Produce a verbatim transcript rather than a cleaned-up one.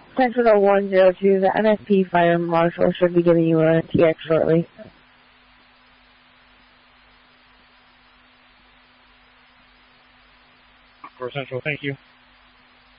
Central one zero two, the M S P Fire Marshal should be giving you a T X shortly. For Central, thank you.